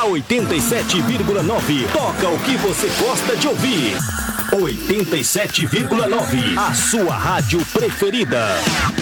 A 87,9 toca o que você gosta de ouvir. 87,9, a sua rádio preferida.